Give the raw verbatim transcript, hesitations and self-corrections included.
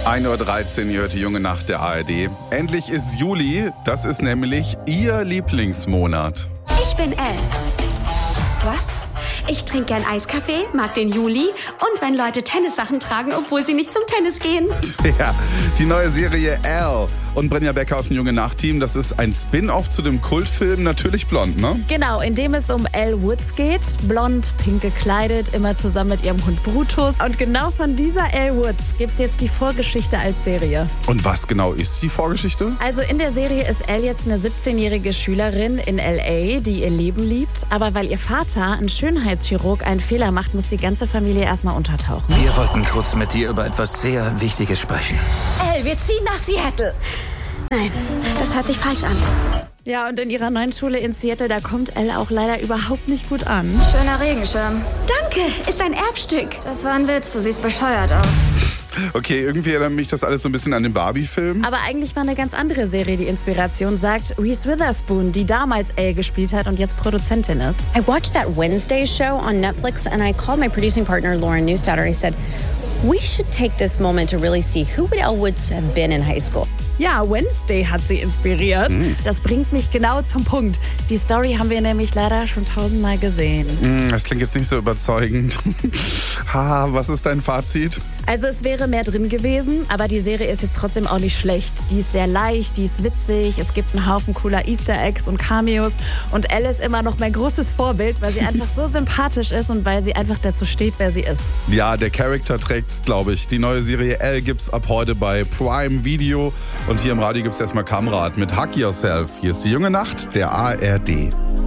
ein Uhr dreizehn, ihr hört die junge Nacht der A R D. Endlich ist Juli, das ist nämlich Ihr Lieblingsmonat. Ich bin Elle. Was? Ich trinke gern Eiskaffee, mag den Juli und wenn Leute Tennissachen tragen, obwohl sie nicht zum Tennis gehen. Ja, die neue Serie Elle und Brinja Becker aus dem Junge Nacht-Team, das ist ein Spin-off zu dem Kultfilm Natürlich Blond, ne? Genau, in dem es um Elle Woods geht. Blond, pink gekleidet, immer zusammen mit ihrem Hund Brutus. Und genau von dieser Elle Woods gibt's jetzt die Vorgeschichte als Serie. Und was genau ist die Vorgeschichte? Also in der Serie ist Elle jetzt eine siebzehnjährige Schülerin in L A, die ihr Leben liebt. Aber weil ihr Vater, ein Schönheitschirurg, einen Fehler macht, muss die ganze Familie erstmal untertauchen. Wir wollten kurz mit dir über etwas sehr Wichtiges sprechen. Elle, wir ziehen nach Seattle. Nein, das hört sich falsch an. Ja, und in ihrer neuen Schule in Seattle, da kommt Elle auch leider überhaupt nicht gut an. Schöner Regenschirm. Danke, ist ein Erbstück. Das war ein Witz, du siehst bescheuert aus. Okay, irgendwie erinnert mich das alles so ein bisschen an den Barbie-Film. Aber eigentlich war eine ganz andere Serie die Inspiration, sagt Reese Witherspoon, die damals Elle gespielt hat und jetzt Produzentin ist. I watched that Wednesday show on Netflix and I called my producing partner Lauren Newstadter. I said, we should take this moment to really see who would Elle Woods have been in high school. Ja, Wednesday hat sie inspiriert. Mm. Das bringt mich genau zum Punkt. Die Story haben wir nämlich leider schon tausendmal gesehen. Mm, das klingt jetzt nicht so überzeugend. Ha, was ist dein Fazit? Also es wäre mehr drin gewesen, aber die Serie ist jetzt trotzdem auch nicht schlecht. Die ist sehr leicht, die ist witzig, es gibt einen Haufen cooler Easter Eggs und Cameos. Und Elle ist immer noch mein großes Vorbild, weil sie einfach so sympathisch ist und weil sie einfach dazu steht, wer sie ist. Ja, der Charakter trägt's, glaube ich. Die neue Serie Elle gibt's ab heute bei Prime Video. Und hier im Radio gibt's erstmal Kamrat mit Hug Yourself. Hier ist die junge Nacht der A R D.